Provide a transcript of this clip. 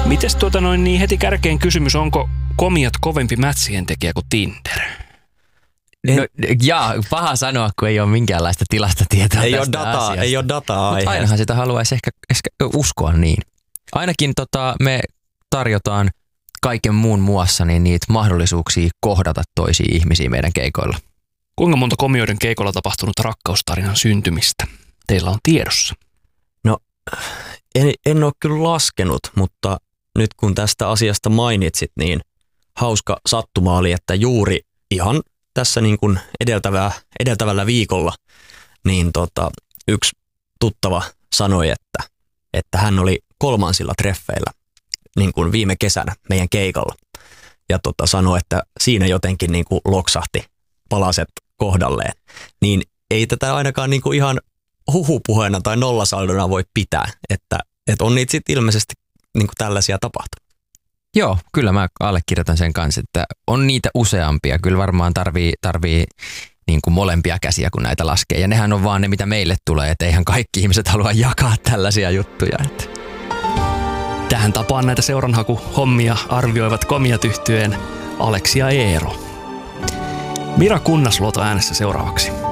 Mites niin heti kärkeen kysymys, onko komiot kovempi mätsien tekijä kuin Tinder? Paha sanoa, kun ei ole minkäänlaista tilastotietoa ei tästä asiasta. Ei ole dataa aiheesta. Ainahan sitä haluaisi ehkä uskoa niin. Ainakin me tarjotaan kaiken muun muassa niin niitä mahdollisuuksia kohdata toisia ihmisiä meidän keikoilla. Kuinka monta komioiden keikolla tapahtunut rakkaustarinan syntymistä teillä on tiedossa? No, en ole kyllä laskenut, mutta nyt kun tästä asiasta mainitsit, niin hauska sattuma oli, että juuri ihan tässä niin kuin edeltävällä viikolla niin yksi tuttava sanoi, että hän oli kolmansilla treffeillä niin kuin viime kesänä meidän keikalla. Ja sanoi, että siinä jotenkin niin kuin loksahti palaset kohdalleen. Niin ei tätä ainakaan niin kuin ihan huhupuheena tai nollasaldona voi pitää, että on niitä sitten ilmeisesti niin kuin tällaisia tapahtumia. Joo, kyllä mä allekirjoitan sen kanssa, että on niitä useampia. Kyllä varmaan tarvii niin kuin molempia käsiä, kun näitä laskee. Ja nehän on vaan ne, mitä meille tulee, että eihän kaikki ihmiset halua jakaa tällaisia juttuja. Tähän tapaan näitä seuranhakuhommia arvioivat komiat yhtyeen Aleksi ja Eero. Mira Kunnasluoto äänessä seuraavaksi.